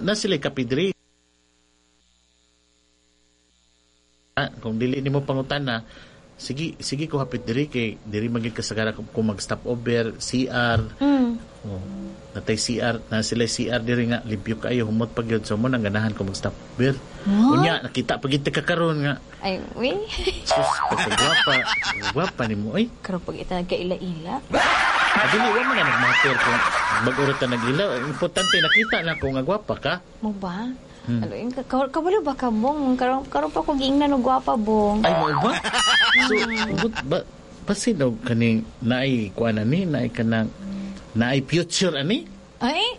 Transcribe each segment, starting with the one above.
Na sila kapidri. Kung dili nimo pangutan na, sige ko hapit diri kay diri maging kasagara kung mag-stop over CR. Natay CR na sila CR diri nga limpyo kayo humot pag yun so mo nang ganahan ko mag-stop over. Unya nakita pag ita kakaron nga. Ay, we. Sus, gwapa nimo ay. Karon pag ita nagkaila-ila. Dili wa man nagmatter kung bag-ura ta nagila. Importante nakita na ko nga gwapa ka. Mo ba? Alo, kabalo ba ka, Bong? Karon pa ko giingnan og gwapa, Bong. Ay, mo ba? So, basin daw kaning naay kuan ani, naay kanang naay future ani? Ay?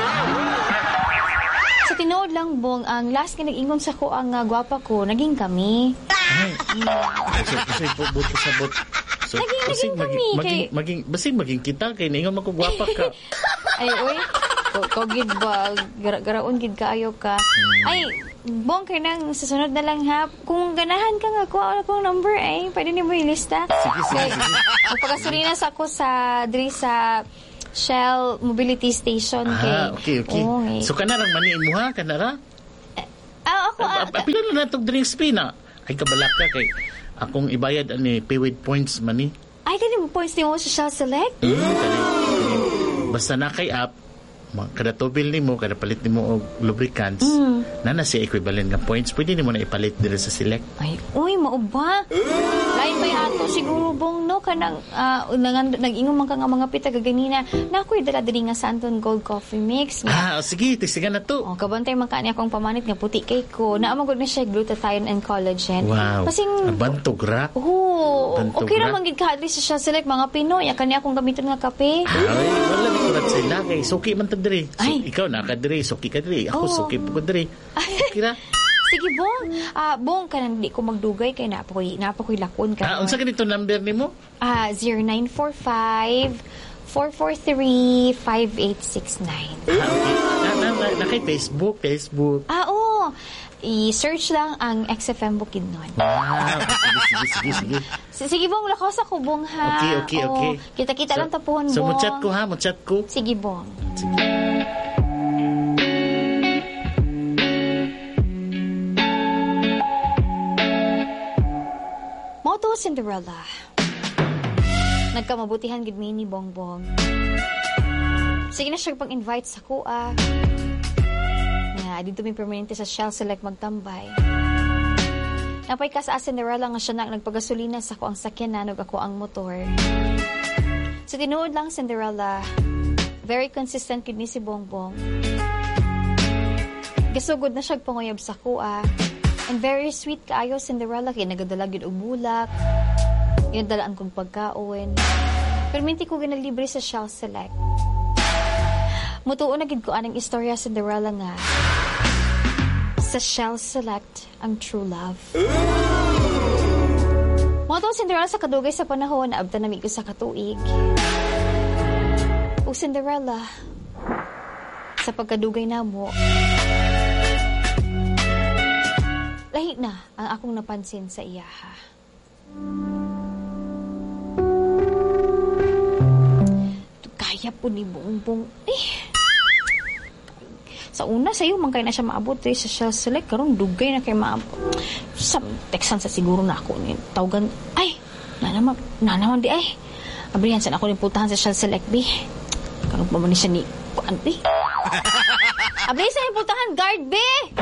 Sa tinuod lang, Bong, ang last nga nag-ingon sa ko ang gwapa ko, naging kami. Ay. Kasi buto sabot. So, naging kami. maging kita kay ningon man ko gwapa ka. Ay, oy. Kogid ba? Garaon gid kaayo ka. Ay, Bong, kay nang susunod na lang ha. Kung ganahan ka nga, kuha akong number ay. Pwede niyo mo ilista? Sige. Magpagasolina sa ako diri sa Shell Mobility Station. Okay. Oh, so, kanarang maniin mo ha? Kanara? Ako. Pila na itong drinks fee na? Ay, kabalak ka kay akong ibayad ani pay with points mani. Ay, kani mo points niyo sa Shell Select? Basta na kay app, kada tubil nimo, kada palit nimo og lubricants, na si equivalent nga points, pwede nimo na ipalit dire sa Select. Ay, uy, mao ba? Lain pa ato siguro, Bong, no? Kanang, nag-ingon man ka nga mga pita kaganina, na ako'y dala-dali nga sa Anton Gold Coffee Mix. Sige, tisigan na to. Kabantay man ka niya akong pamanit nga puti kay ko. Naamagod na siya glutathione and collagen. Wow. Pasing, bantog ra. Okay ra manggid ka adli sa Shell Select mga Pinoy. Kani akong gamiton nga kape. Ay, wala ni kurat sila kay suki man ta diri. Ikaw na ka diri, suki ka diri. Ako suki po diri. Okay ra. Sige, Bong. Bong, kanang di ko magdugay kay napakoy lakon ka. Unsa ganito number nimo? 0945-443-5869. Okay. Na kay Facebook. Oo. I-search lang ang XFM Bukidnon. Sige. Sige, Bong. Lakos ako, Bong, ha? Okay. Kita-kita lang tapuhan, Bong. So, mo-chat ko. Sige, Bong. Sige. Moto Cinderella. Nagkamabutihan gid mi ni Bongbong. Sige na siya pang-invite sa kuha. Dito may permanente sa Shell Select magtambay. Napay ka sa Cinderella nga siya nagpagasolina sa ko ang sakyan nanog ako ang motor. So tinuod lang Cinderella, very consistent gid ni si Bongbong. Gasugod na siya panguyab sa kuha. And very sweet kaayo Cinderella kay nagadala gid og bulak. Ginadalaan kong pagkaon. Perminti ko ginalibre sa Shell Select. Mutuon na gid ko anang istorya Cinderella nga. Sa Shell Select ang true love. Mutuon Cinderella sa kadugay sa panahon na abtan nami ko sa katuig. O Cinderella sa pagkadugay namo. Lahi na ang akong napansin sa iyaha. Kaya po ni Bongbong. Sa una, sa'yo, man kayo na siya maabot sa Shell Select. Karong dugay na kayo maabot. Texan sa siguro na ako. Tawagan, nanaman di ay. Abrihan, saan ako putahan sa Shell Select, bi? Karong pa man siya ni kuan, bi? Abrihan, saan putahan, guard, bi?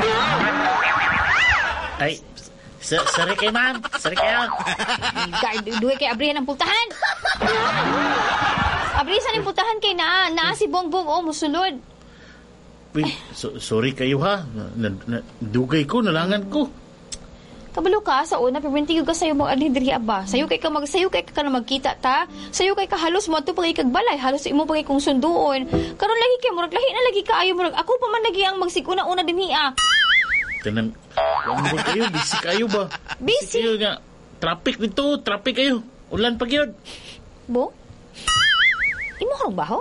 Ay, sorry kayo, ma'am. Sorry kayo. Guard, duwe kay Abrihan ang pultahan. Abrihan, saan ang pultahan kay naa si Bongbong, musulod. Wait, sorry kayo, ha. Dugay ko, nalangan ko. Kabalo ka, sa una, perminti ka sa'yo mga alidriya ba? Sayo kay ka na magkita, ta? Sayo kay ka halos mo ito pagay kagbalay, halos imo pagay kong sunduon. Karon lagi kay murag, lahi na lagi ka ayo, murag, ako pa man lagi ang magsiguna-una din hiya. Tanan, wala kayo, busy kayo ba? Busy? Kayo nga, traffic dito, traffic kayo. Ulan pag yun. Bo? Imo harong baho?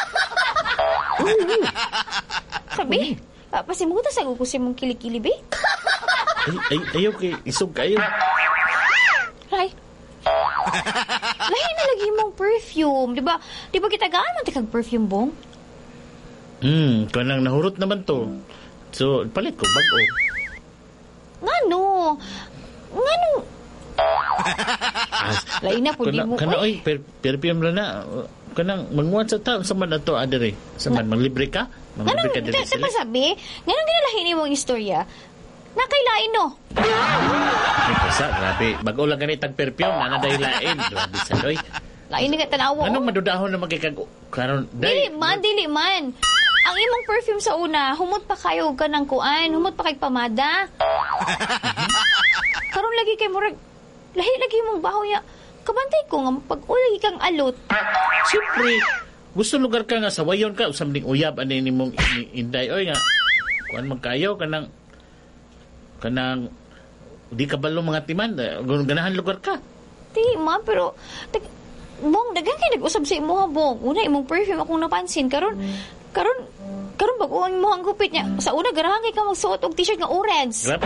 Sabi, pasimuta sa gukusin mong kilikili, be? Ayaw kay isog kayo. Ray. Lahi na lagi mong perfume. Di ba kita gaan man tikag perfume, Bong? Kanang nahurot naman to. So, palit ko, bago. Ngano? Lain na po di mo. Kana, oy, perfume lang na. Kanang, manguwan sa taon, sa man na to, adere. Sa man, manglibre ka? Manglibre ka diri sila. Sabi, ngano ginalahin ni mong istorya? Nakailain no? Ay, kasa, grabe. Bago lang ganitang perfume, nanaday lain. Grabe sa doy. Lain na ka tanawa. Anong madudahon na magkikag... Karon, Dili man. Ang imong perfume sa una, humot pa kayo ka ng kuan, humot pa kay pamada. Karon lagi kay murag, lahi lagi mong baho ya. Kabantay ko nga, pag ulagi kang alot. Siyempre, gusto lugar ka nga, sawayon ka, usam ding uyab, ano ni mong inday. Oy nga, kuan magkayo, kanang, di ka balo mga timan, ganahan lugar ka. Di ma, pero, Bong, dagan kayo nag-usab sa imo ha, Bong. Una, imong perfume akong napansin. Karon baguhan mo ang gupit niya. Sa una, garahan kay ka magsuot og t-shirt nga orange. Grabe.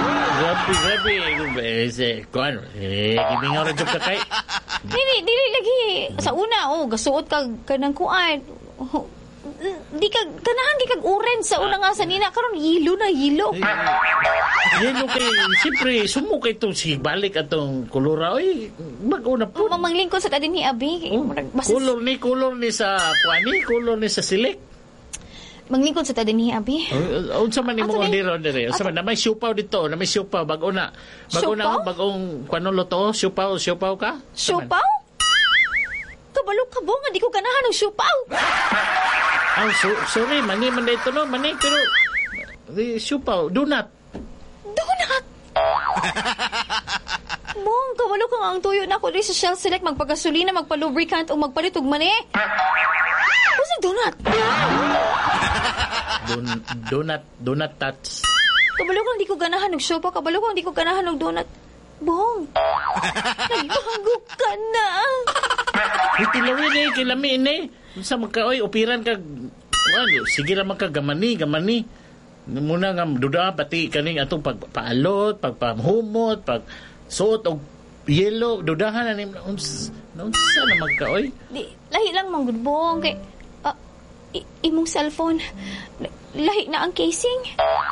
Kuan, ibingaw na job ka kay. Dili lagi. Sa una, gasuot ka ng kuan. Di ka, ganahan kay kag orange sa una nga sa nina. Karon yelo. Yelo kay, siyempre, sumo kay itong si balik atong kulura. Oy, bago na po. Mamanglingkod sa tadin ni Abi. Kulor ni sa kuani, kulor ni sa silik. Manglingkod sa tadin ni Abi. Unsa man imong order. Unsa man na may siupaw dito, na may siupaw bago na. Bagong kuano loto, siupaw ka? Siupaw? Kabalo ka Bong, hindi ko ganahan ng siupaw. Sorry, mani man dito no, mani pero siupaw, donut. Bong, kabalo ka nga ang tuyo na ako rin sa Shell Select, magpagasolina, magpalubricant o magpalit og mani. Kasi donut. Donut tots. Kabalo ka, hindi ko ganahan ng siupaw. Kabalo ka, hindi ko ganahan ng donut. Bong, nagbago ka na. Itilawin kilami sa magkaoy, opiran ka, sige naman ka, gamani. Muna nga, duda, pati kaning atong pagpaalot, pagpamhumot, pagsuot o yelo, dudahan na rin, naunsa na magkaoy? Lahi lang mang Bong, kay, imong cellphone, lahi na ang casing.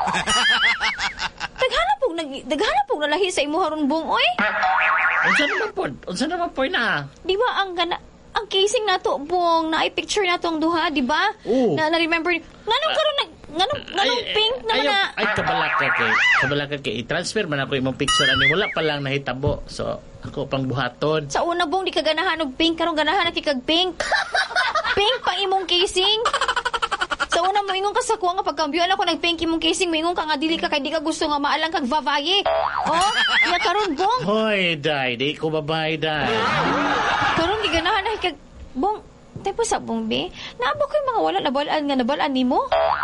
Daghanap po na lahi sa imo haron Bong, oy. Unsa naman po na? Di ba ang casing nato Bong, na picture nato ang duha, di ba? Na remember nganong karon nganong pink naman na. Ay kabalaka kay i-transfer man ako imong picture ani wala pa lang nahitabo. So ako pang buhaton. Sa una Bong di ka ganahan og pink, karon ganahan na kag pink. Pink pa imong casing. Sa una mo ingon ka sa kuha nga pagkambiyon ako ng pink imong casing, mo ingon ka nga dili ka kay di ka gusto nga maalang kag vavaye. Ya karon Bong. Hoy, di ko babae dai. Karon di ganahan na kag Bong. Tayo sa Bong be. Naabo ko yung mga wala nabalaan nimo.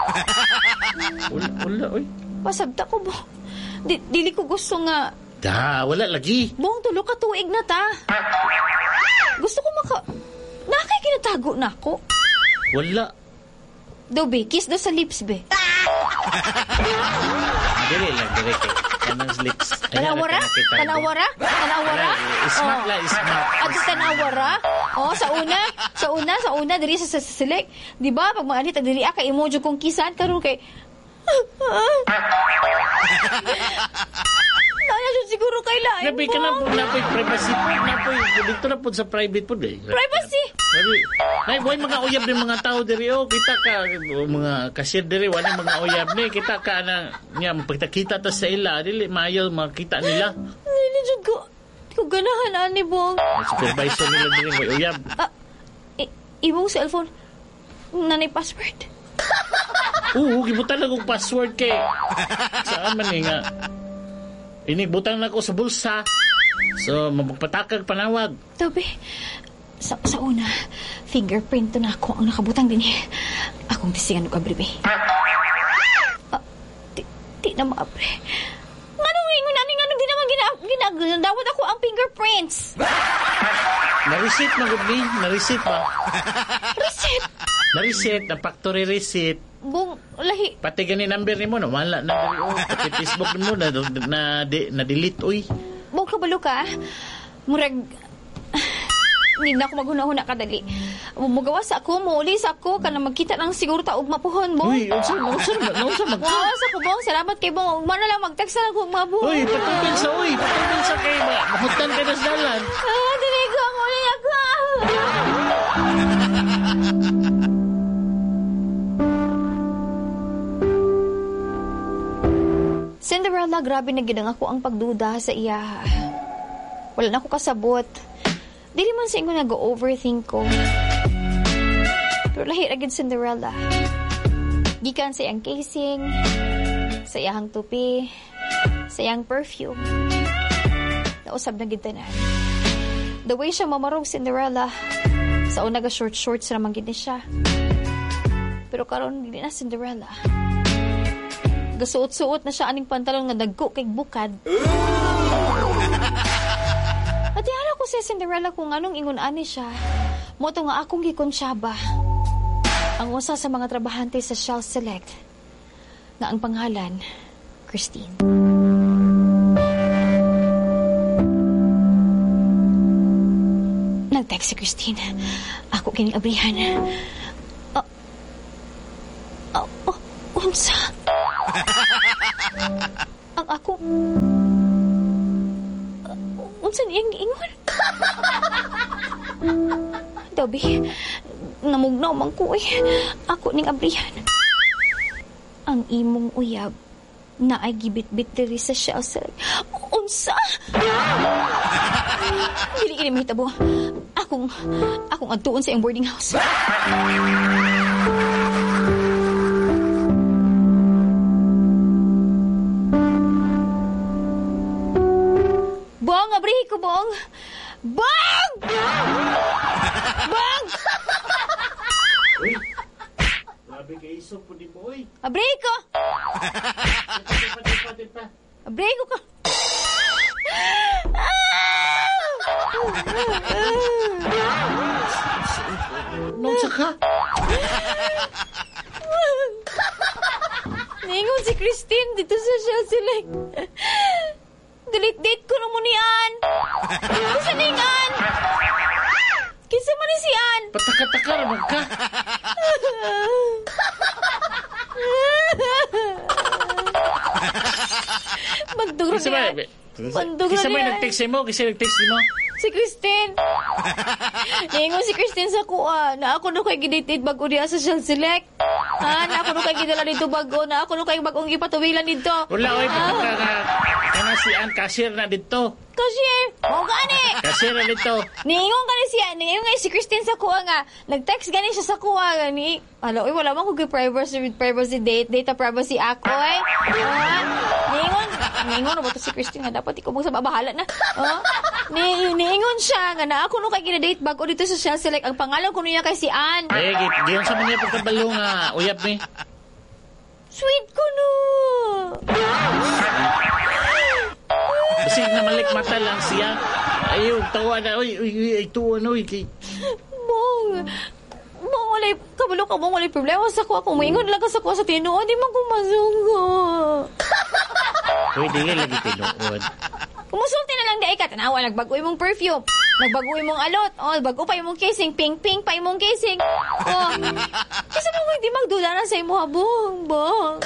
Wala oy. Pasabta ko Bong. Dili ko gusto nga. Wala lagi. Bong, tulo ka tuig na ta. Gusto ko nakay kinatago na ako. Wala. Daw be, kiss daw sa lips be. Dili lang, kay kanang lips. Tanawara? Ismat. At tanawara? Sa una diri sa select. Di ba pag maanit diri ka emoji kong kisan karon kay Naya siya siguro kay lain Nabi ka na po, privacy po. Dito na po sa private po. Privacy? Nay, buhay mga uyab ng mga tao diri. Kita ka, mga cashier diri. Wala mga uyab ni. Kita ka na, pagkita ta sa ila. Dili, maayaw makita nila. Dili, Diyod ko. Di ko ganahan, ani, Bong. Supervisor nila diri, may uyab. Imong cellphone, nanay password. Gibutan lang kong password kay. Saan man nga. Inibutang na ko sa bulsa. So, mapagpatakag panawag. Tabi, sa una, fingerprint na ako ang nakabutang din eh. Akong tisingan ko abre, be. Di na maabre. Anong di naman ginagawad ako ang fingerprints. Na-receipt na, Gubli. Na-receipt ba? Receipt? Na-receipt, na factory receipt. Bong, lahi. Pati gani number ni mo, no? Wala na. Pati Facebook mo, na-delete, uy. Bong, kabalo ka. Murag, hindi na ako maghuna-huna kadali. mugawas ako, muulis ako, kana magkita lang siguro ta ugma pohon, bong. Uy, unsa mag... Mugawas ako, bong. Salamat kay bong. Ugma na lang, mag-text na lang kung mga bong. Uy, patungkol sa kay mahutan ka na sa dalan. Dili ko, muli ako. Cinderella, grabe na ginang ako ang pagduda sa iya. Wala na ako kasabot. Dili man sa inyo nag-overthink ko. Pero lahi agad Cinderella. Gikan sa iyang casing, sa iyang tupi, sa iyang perfume. Nausab na gid tanan. The way siya mamarong Cinderella, sa una ga short-shorts naman gid ni siya. Pero karon hindi na Cinderella. Gasuot-suot na siya aning pantalon nga dagko kay bukad. At ala ko si Cinderella kung anong ingon ani siya. Moto nga akong gikonsyaba. Ang usa sa mga trabahante sa Shell Select na ang pangalan Christine. Nag-text si Christine. Ako kining abrihan. Unsa? Ang ako... unsa niyang giingon? Dabi, namugnaw man ko eh. Ako ning abrihan. Ang imong uyab na ay gibit-bit diri sa Shell. Unsa? Dili kini mahitabo. Akong adtuon sa iyang boarding house. Bong, abrihi ko, Bong! Bong! Bong! Uy, labi kay iso po di mo, uy. Abrihi ko! Pa. Abrihi ko ka! Nonsa ka? Ningon si Christine dito sa Shell Select. Delete-date ko nung munian. Kusa ningan. Kinsa man ni si Ann. Pataka-taka naman ka. Magdugro Kisa niya. Kisa may nag-text mo? Kisa nag-text mo? Si Christine. Ningon si Christine sa kuha na ako no kay gidate bago diya sa Shell Select. Na ako no kay gidala dito bago. Na ako no kay bagong ipatuwilan dito. Wala, oy. Kana si Ann, cashier na dito. Cashier. Mo gani. Cashier na dito. Ningon gani siya. Ningon nga si Christine sa kuha nga. Nag-text gani siya sa kuha gani. Alo, wala man ko privacy date. Data privacy ako eh. Ningon ba to si Christine nga dapat ikaw mo sa babahala na. Niingon siya nga na ako no kay gina-date bago dito sa Shell Select. Ang pangalan ko niya kay si Ann. Giyon sa mga pagkabalo nga uyab ni. Sweet ko no. Basig na malik mata lang siya. Ayaw, tawa na. Uy, tuwa na. Mong walay, kabalo ka mong walay problema sa kuha. Kung maingon lang ka sa kuha sa tinuod, di man kung mazunggo. Uy, di lagi tinuod. Kumusulti na lang di ka, tanawa, nagbago mong perfume. Nagbago mong alot. Bago pa yung casing. Pink pa yung casing. Kasi mo hindi magduda na sa imo ha. Bong.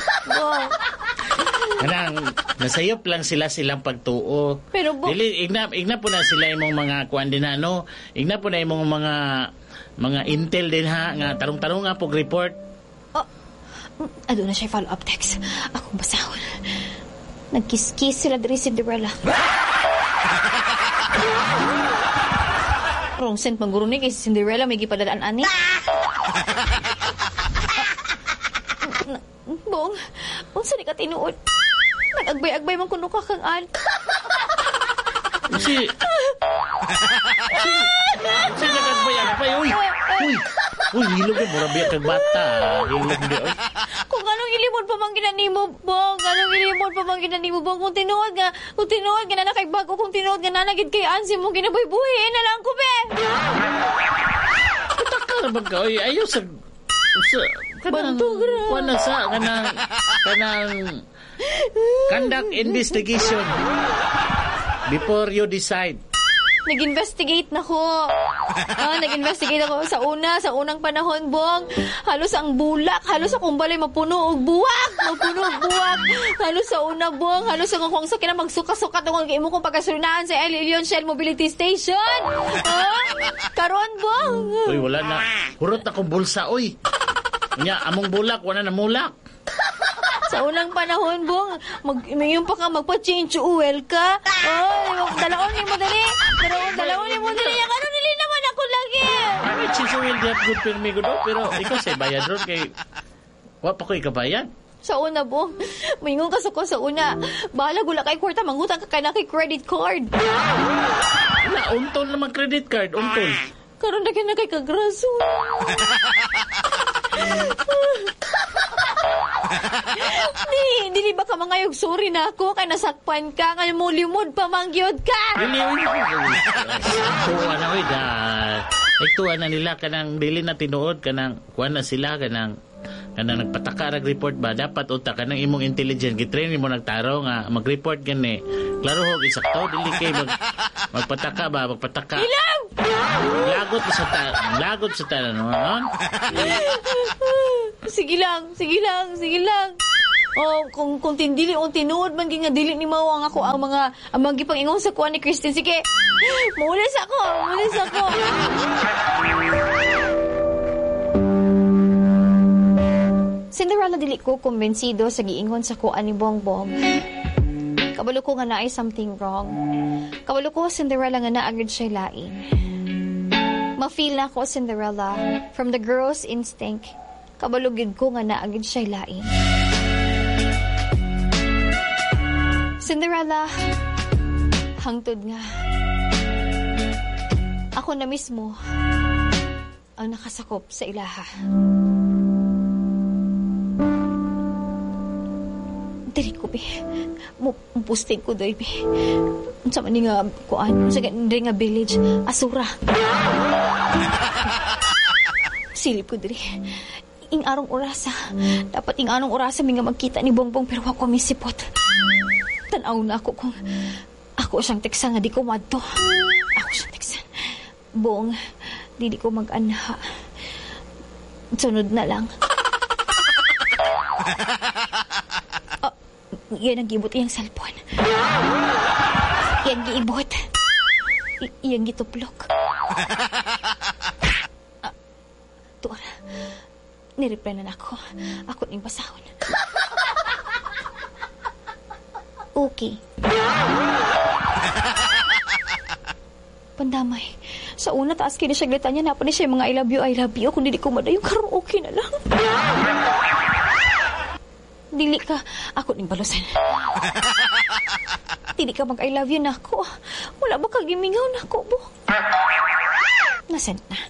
Kanang, nasayop lang silang pagtuo. Pero dili, igna po na sila imong mga kuan din ano. Igna po na imong mga intel din ha. Nga, tarong-tarong nga pog report. Ado na siya follow-up text. Akong basahon. Nagkiss-kiss sila diri Cinderella. Wrong sent mangguro ni kay Cinderella may gipadadaan ani. Bong, unsa ni ka tinuod? Nag-agbay-agbay man kuno ka kang Ann. Si nag-agbay-agbay. Uy, hilog na murabi kag bata. Hilog di oy. Kung anong ilimod pa man ginanimo, Bong. Anong ilimod pa man ginanimo, Bong. Kung tinuod nga na kay bago, kung tinuod nga nanagid kay Ann, si mo ginabuhi-buhi na lang ko, be. Pataka na ba ka? Oy, ayaw sa Bantugra. Kuan na sa kanang conduct investigation before you decide. Nag-investigate na ko. Nag-investigate ako sa unang panahon, Bong. Halos ang bulak, halos akong balay mapuno og buwak. Halos sa una, Bong. Halos akong sakit na magsuka-sukat ng imo kong pagkasunaan sa El Ilion Shell Mobility Station. Karon, Bong. Uy, wala na. Hurot na kong bulsa, uy. Nya, among bulak, wala na mulak. Sa unang panahon, Bong, ngayon pa ka magpa-change oil ka. Dalaon ni mo dali. Ano nili naman ako lagi. Ay, change oil, that good for me, good. Pero ikaw say bayad ron kay... Wa pa ko ikabayad. Sa una, Bong, mayingon ka sa una. Bahala gula kay kwarta, mangutang ka na kay credit card. Wala, untol naman credit card, untol. Karon na kay kagraso. Dili ba ka mangayog sorry na ako kay nasakpan ka kay mo limod pa mangyod ka. Dili tuwa na oy da. Tuwa na nila kanang dili na tinuod kanang kuan na sila kanang nagpataka report ba dapat uta kanang imong intelligent gitrain mo nagtaro nga mag-report gani. Klaro ho isakto dili kay magpataka. Ilaw! Lagot sa tanan no. Sige lang. Kung tindili o tinuod man nga dili ni mawang ako ang mga gipang-ingon sa kuan ni Christine. Sige. Mulis ako. Cinderella dili ko kumbensido sa giingon sa kuan ni Bongbong. Kabalo ko nga naay something wrong. Kabalo ko Cinderella nga naagad siya lain. Ma-feel na ko Cinderella from the girl's instinct. Kabalo gid ko nga naagad siya lain. Cinderella, hangtod nga. Ako na mismo ang nakasakop sa ilaha. Dili ko, be. Mupusting ko, doy, be. Sa man nga, kuan, sa nga village, Asura. Silip ko, dili. Ing arong orasa. Dapat ing arong orasa may nga magkita ni Bongbong pero ako misipot. Tanaw na ako kung ako siyang teksa nga di ko madto. Ako siyang teksa. Bong, di ko mag-anha. Sunod na lang. Yan ang gibot iyang cellphone. Yan giibot. Yan gituplok. Tuwara. Nireply na ako. Ako ning basahon. Okay. Pandamay. Sa una, taas kini siya glita niya. Napa ni siya mga I love you. Kung dili ko madayong karong okay na lang. Dili ka. Ako ning balusan. Dili ka mag I love you na ako. Wala ba ka gimingaw na ako, bo? Nasend na.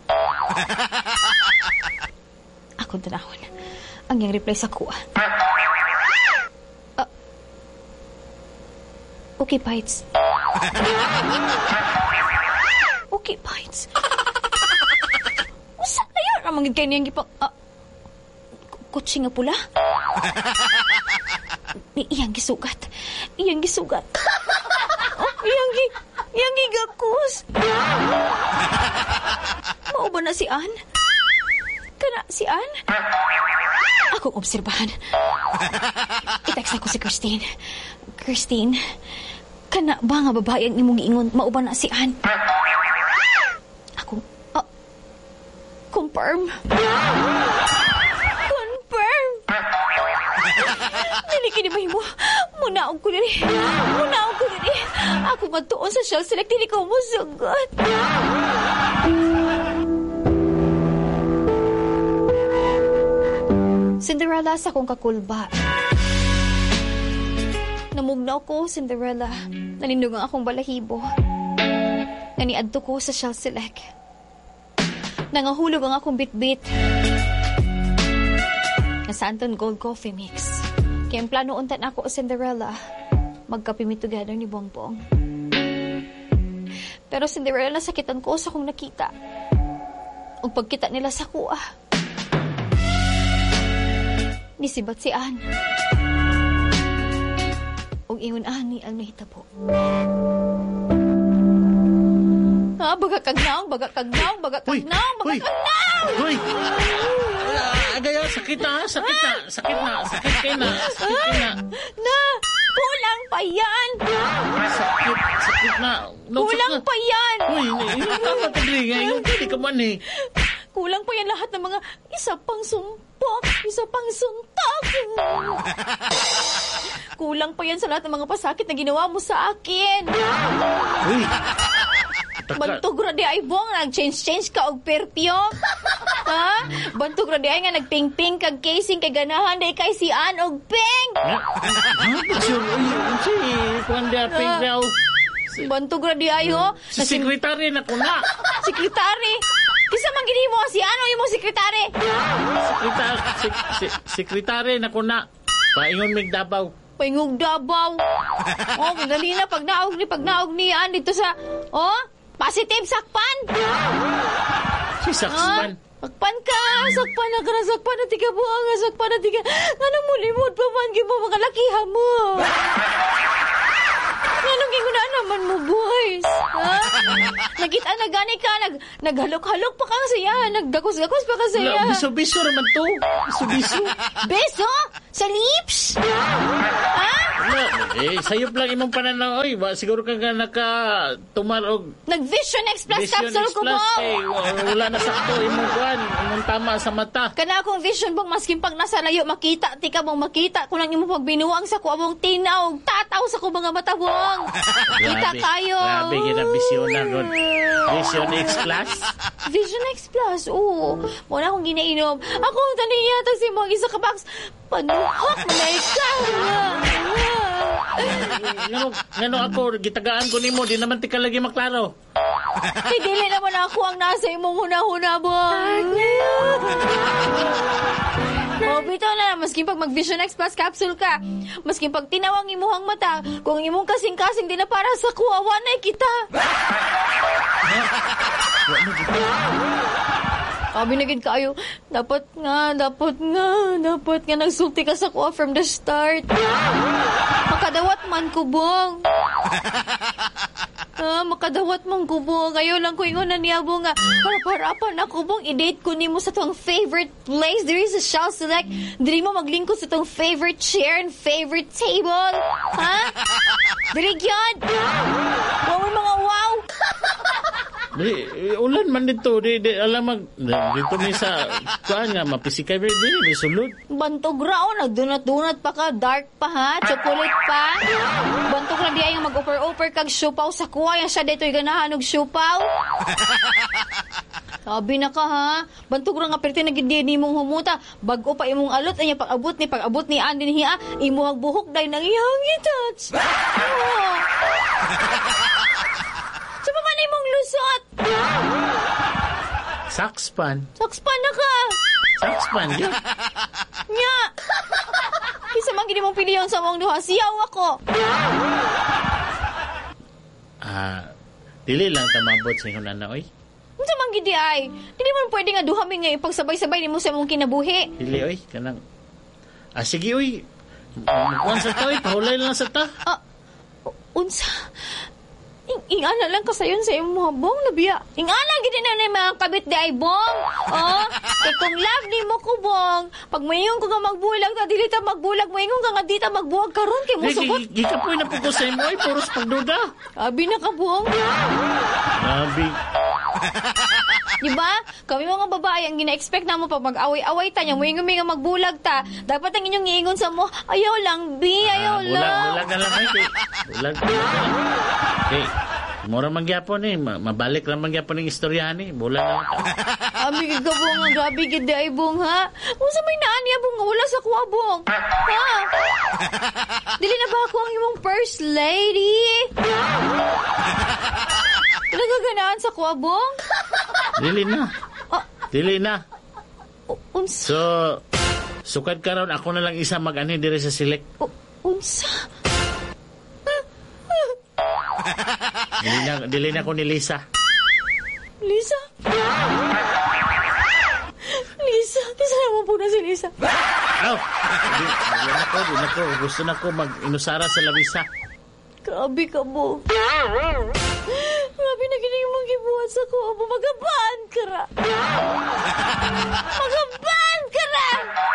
Ako tanahon. Ang yung reply sa kuha. Okay, Pites. Okay, Pites. Saan na yun? Amangid kayo niyang gipang... kutsi nga pula? Iyang gisugat. Iyang gigakus. Mao ba na si Ann? Kana si Ann? Akong obserbahan. I-text ako si Christine. Christine, kana ba nga babae ang imong giingon? Mao ba na si Ann? Akong... confirm. Dili kini mahimo. Munaog ko diri. Ako magtuon sa Shell Select. Dili ko musugot. Cinderella sa kong kakulba. Namugnaw ko, Cinderella. Nanindugang akong balahibo. Naniadto ko sa Shell Select. Nangahulog ang akong bit-bit. Sa Anton Gold Coffee Mix. Kaya ang plano untan ako o Cinderella, magkapimit together ni Bongbong. Pero Cinderella, nasakitan ko sa kong nakita. O pagkita nila sa kuha. Nisibat si Ann. O ingon ani ang nahitabo. Ha, baga kagnaong, baga kagnaong, baga Uy! kagnaong, baga Uy! kagnaong! Uy! Agaya, sakit na, sakit na, sakit na, sakit kayo na, sakit kayo na. Na, kulang pa yan! Sakit na. Kulang pa yan! Uy, tama ka rin. Ngayon, hindi ka man eh. Kulang pa yan lahat ng mga isa pang sumpok, isa pang suntok. Kulang pa yan sa lahat ng mga pasakit na ginawa mo sa akin. Uy! Bantog ra di ay bong, nag-change ka og perpyo. Ha? Bantog ra di ay nga nagping-ping kag casing kay ganahan day kay si Ann og Ping. Ha? Sure, uy, si Kuanda Ping daw. Bantog ra di ay ho. Si sekretary na ko na. Sekretary. Kisa man gini mo si ano imong sekretary? Sekretary na ko na. Paingon mig Davao. Paingog Davao. Oh, dali na pag naog ni Ann dito sa positive sakpan. Si Saksman. Sakpan ka, sakpan na ka na, sakpan na tika buang, sakpan na tika. Nga mo limot pa man, mo mga lakihan mo. Anong gina naman mo, boys? Ha? Nakita na gani ka, naghalok-halok pa ka siya, naggakos-gakos pa ka siya. Biso-biso naman to. Biso-biso. Beso? Sa lips? Ha? Sayop lang imong pananaw. Oy, siguro ka nga nakatumar og Nag-Vision X Plus Vision capsule X ko Plus, mo. wala na sakto imong kuan, imong tama sa mata. Kana akong vision bang maskin pag nasa layo makita, tika mong makita kung lang imong pagbinuang sa kuwang tinaw, tataw sa ko mga mata bong. Kita kayo. Grabe, ginabisyon na ron. Vision X Plus? Vision X Plus, oo. Muna akong ginainom. Ako, taniya, tapos yung mga isa ka box, panuhak na ikaw. Ngano ako, gitagaan ko nimo, di naman tika lagi maklaro. Dili naman ako ang nasa imong huna-huna, bong. Bitaw na, maskin pag mag-Vision X Plus capsule ka, maskin pag tinawang imuhang mata, kung imong kasing-kasing di na para sa kuwawa na kita. Binagid kayo, dapat nga nagsulti ka sa kuha from the start. Makadawat man kubong. Makadawat man kubong. Kayo lang ko ingon na niya bo nga, para-parapan na kubong, i-date ko nimo sa tong favorite place. There is a Shell Select. Dili mo maglingkod sa tong favorite chair and favorite table. Ha? Dili yun. Wow, mga wow. Ulan man dito, di alam dito mi sa kuan nga mapisikay di may sulod. Bantog ra nagdunat-dunat pa ka, dark pa ha, chocolate pa. Bantog ra di ay mag-offer kag siopaw sa kuha, yang siya dito'y ganahan og siopaw. Sabi na ka ha, bantog ra nga perti na gid nimong humuta, bag-o pa imong alot anya pag-abot ni Andin hiya, imuhang buhok dai nang iyang touch. Imong lusot. Sakspan na ka. Sakspan, yun. Nya. Isa man gini mong piliyon sa mong duha. Siyaw ako. Dili lang tamabot sa inyo na oy. Unsa man gidi ay? Dili man pwede nga duha mi nga ipagsabay-sabay nimo sa mong kinabuhi. Dili oy, kanang. Sige oy. Kuan sa ta oy, pahulay lang sa ta. Unsa? Ingana lang kasayon sa imong mga bong nabiya. Ingana gid na mga kabit di ay bong. Kay kung love ni mo ko bong, pag mayong ko nga magbulag ta dili ta magbulag, mayong ka nga di ta magbuwag karon kay musugot. Gikapoy na pugos sa imo ay puros pagduda. Abi na ka bong. Abi. Diba? Kami mga babae ang gina-expect namo pag mag-away-away ta nya, mayong nga magbulag ta. Dapat ang inyong iingon sa mo, ayaw lang bi, ayaw lang. Bulag na lang ay kay. Bulag. Okay. Mura mangyapon mabalik lang mangyapon ng istorya ni. Bulan na lang. Abi gid ka bong, ang grabe gid ay bong ha. Unsa may naan niya bong wala sa kuha bong. Ha? Dili na ba ako ang imong first lady? Talaga ganaan sa kuha bong? Dili na. Unsa? So, sukad karon ako na lang isa mag-ani dire sa Select. Unsa? Dili na ko ni Lisa. Lisa? Kisa naman po na si Lisa. Di na ko. Gusto na ko mag-inusara sa labisa. Grabe ka mo. Grabe grabe na gini mong gibuhat sa ko. Magabaan ka ra. Magabaan ka ra!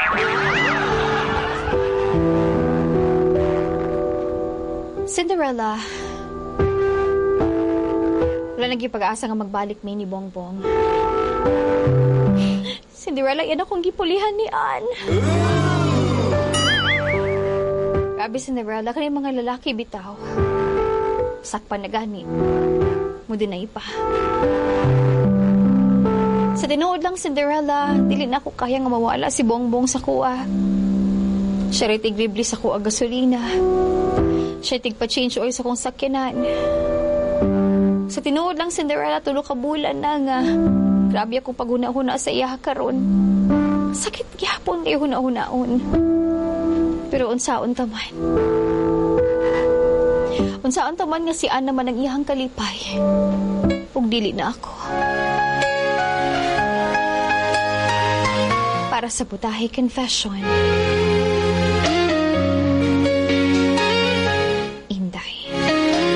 Cinderella, wala nang pag-asa nga magbalik may ni Bongbong. Cinderella, yan akong gipulihan ni Anne. Grabe, Cinderella, kanina mga lalaki bitaw. Sakpan na gani. Mudinay pa. Sa tinuod lang, Cinderella, dili na ako kaya nga mawala si Bongbong sa kuha. Siya rin tigribli sa kuha gasolina. Siya tigpa-change oil sa kong sakyanan. Sa tinuod lang, Cinderella, tulo ka bulan na nga. Grabe ako pag huna-huna sa iya karon. Sakit gyapon kay huna-hunaon. Pero unsaon taman. Unsaon taman nga si Anne naman ang iyang kalipay. Ug dili na ako. Para sa Putahe Confession.